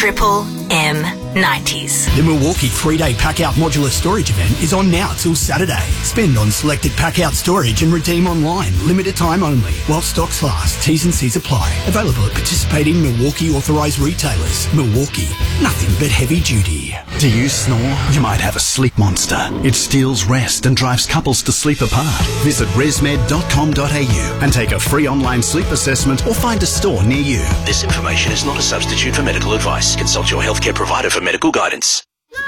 Triple M 90s. The Milwaukee 3-day pack-out modular storage event is on now till Saturday. Spend on selected pack-out storage and redeem online. Limited time only. While stocks last. T's and C's apply. Available at participating Milwaukee authorised retailers. Milwaukee. Nothing but heavy duty. Do you snore? You might have a sleep monster. It steals rest and drives couples to sleep apart. Visit resmed.com.au and take a free online sleep assessment or find a store near you. This information is not a substitute for medical advice. Consult your healthcare provider for medical guidance.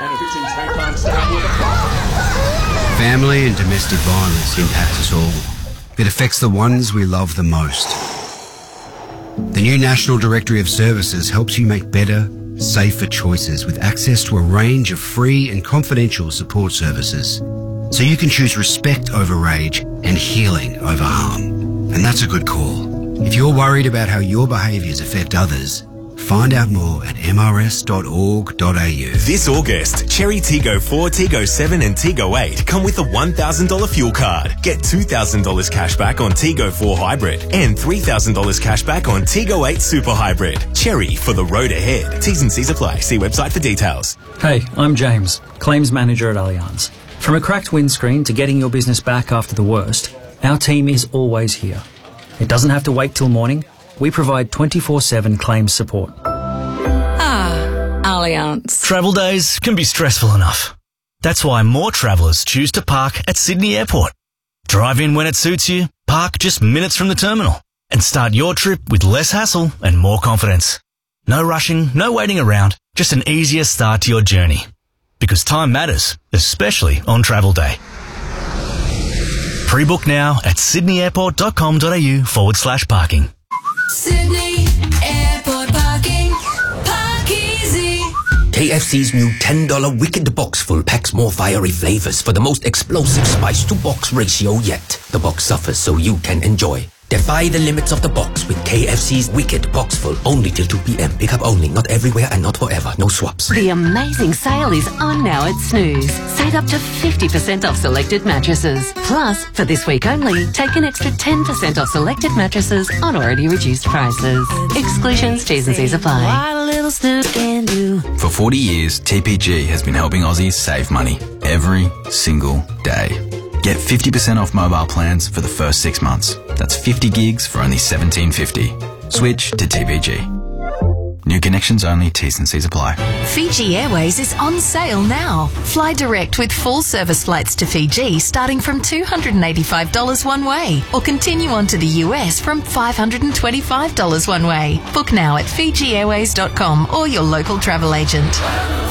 Family and domestic violence impacts us all. It affects the ones we love the most. The new National Directory of Services helps you make better, safer choices with access to a range of free and confidential support services. So you can choose respect over rage and healing over harm. And that's a good call. If you're worried about how your behaviours affect others, find out more at mrs.org.au. This August, Cherry Tiggo 4, Tiggo 7 and Tiggo 8 come with a $1,000 fuel card. Get $2,000 cash back on Tiggo 4 Hybrid and $3,000 cash back on Tiggo 8 Super Hybrid. Cherry for the road ahead. T's and C's apply. See website for details. Hey, I'm James, Claims Manager at Allianz. From a cracked windscreen to getting your business back after the worst, our team is always here. It doesn't have to wait till morning. We provide 24/7 claims support. Allianz. Travel days can be stressful enough. That's why more travellers choose to park at Sydney Airport. Drive in when it suits you, park just minutes from the terminal, and start your trip with less hassle and more confidence. No rushing, no waiting around, just an easier start to your journey. Because time matters, especially on travel day. Pre-book now at sydneyairport.com.au/parking. Sydney Airport parking. Park easy. KFC's new $10 Wicked Box Full packs more fiery flavors for the most explosive spice-to-box ratio yet. The box suffers so you can enjoy. Defy the limits of the box with KFC's Wicked Box Full. Only till 2 p.m. Pick up only. Not everywhere and not forever. No swaps. The amazing sale is on now at Snooze. Save up to 50% off selected mattresses. Plus, for this week only, take an extra 10% off selected mattresses on already reduced prices. Exclusions, T's and C's apply. What a little Snooze can do. For 40 years, TPG has been helping Aussies save money every single day. Get 50% off mobile plans for the first 6 months. That's 50 gigs for only $17.50. Switch to TPG. New connections only. T's and C's apply. Fiji Airways is on sale now. Fly direct with full service flights to Fiji starting from $285 one way, or continue on to the US from $525 one way. Book now at FijiAirways.com or your local travel agent.